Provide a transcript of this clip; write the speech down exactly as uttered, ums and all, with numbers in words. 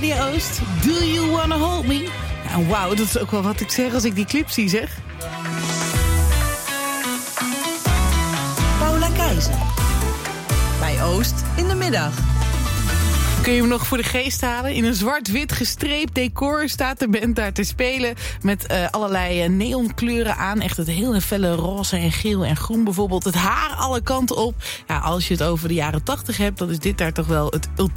Radio Oost. Do you wanna hold me? Ja, wauw, dat is ook wel wat ik zeg als ik die clip zie, zeg. Paula Keizer. Bij Oost in de middag. Kun je hem nog voor de geest halen? In een zwart-wit gestreept decor staat de band daar te spelen. Met uh, allerlei uh, neonkleuren aan. Echt het hele felle roze en geel en groen bijvoorbeeld. Het haar alle kanten op. Ja, als je het over de jaren tachtig hebt, dan is dit daar toch wel het ultieme